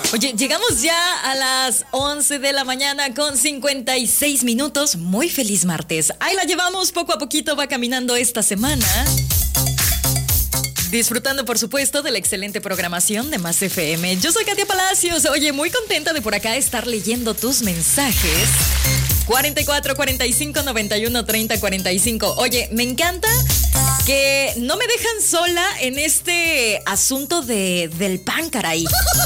Oye, llegamos ya a las 11 de la mañana con 56 minutos. Muy feliz martes. Ahí la llevamos, poco a poquito va caminando esta semana. Disfrutando, por supuesto, de la excelente programación de Más FM. Yo soy Katia Palacios. Oye, muy contenta de por acá estar leyendo tus mensajes. 44 45 91 30 45. Oye, me encanta que no me dejan sola en este asunto del pan, caray.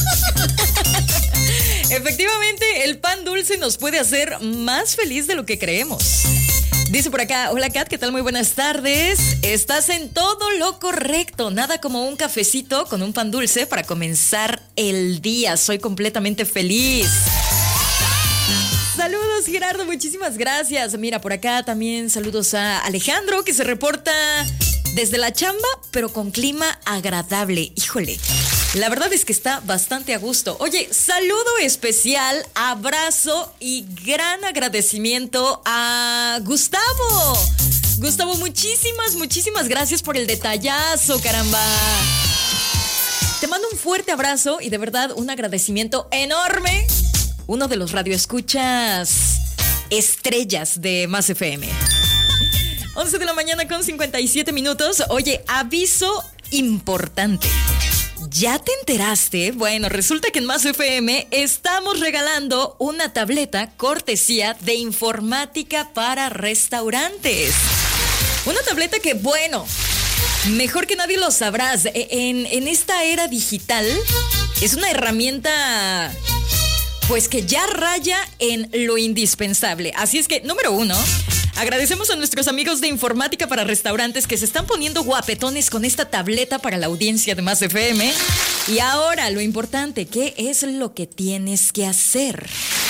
Efectivamente, el pan dulce nos puede hacer más feliz de lo que creemos. Dice por acá, hola Kat, ¿qué tal? Muy buenas tardes. Estás en todo lo correcto. Nada como un cafecito con un pan dulce para comenzar el día. Soy completamente feliz. Saludos, Gerardo, muchísimas gracias. Mira, por acá también saludos a Alejandro, que se reporta desde la chamba, pero con clima agradable. Híjole, la verdad es que está bastante a gusto. Oye, saludo especial, abrazo y gran agradecimiento a Gustavo. Gustavo, muchísimas gracias por el detallazo, caramba. Te mando un fuerte abrazo y de verdad un agradecimiento enorme. Uno de los radioescuchas estrellas de Más FM. 11 de la mañana con 57 minutos. Oye, aviso importante. ¿Ya te enteraste? Bueno, resulta que en Más FM estamos regalando una tableta cortesía de informática para restaurantes. Una tableta que, bueno, mejor que nadie lo sabrás. En esta era digital es una herramienta pues que ya raya en lo indispensable. Así es que, número uno, agradecemos a nuestros amigos de Informática para Restaurantes que se están poniendo guapetones con esta tableta para la audiencia de Más FM. Y ahora, lo importante, ¿qué es lo que tienes que hacer?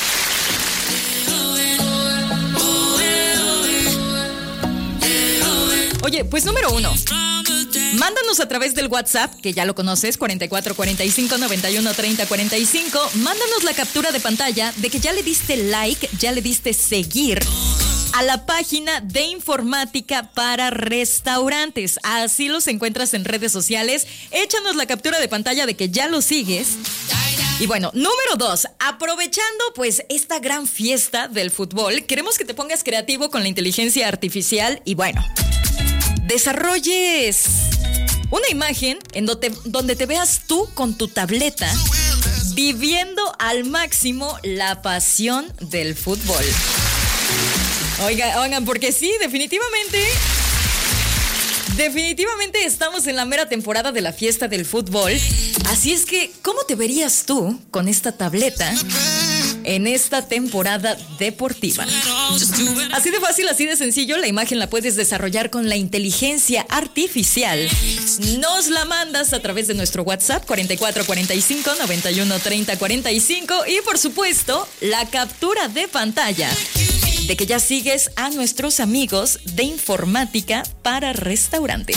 Oye, pues número uno, mándanos a través del WhatsApp, que ya lo conoces, 44 45 91 30 45. Mándanos la captura de pantalla de que ya le diste like, ya le diste seguir a la página de Informática para Restaurantes. Así los encuentras en redes sociales. Échanos la captura de pantalla de que ya lo sigues. Y bueno, número 2, aprovechando pues esta gran fiesta del fútbol, queremos que te pongas creativo con la inteligencia artificial y bueno, desarrolles una imagen en donde te veas tú con tu tableta viviendo al máximo la pasión del fútbol. Oigan, porque sí, definitivamente estamos en la mera temporada de la fiesta del fútbol. Así es que, ¿cómo te verías tú con esta tableta en esta temporada deportiva? Así de fácil, así de sencillo, la imagen la puedes desarrollar con la inteligencia artificial. Nos la mandas a través de nuestro WhatsApp 44 45 91 30 45 y por supuesto la captura de pantalla de que ya sigues a nuestros amigos de Informática para Restaurantes.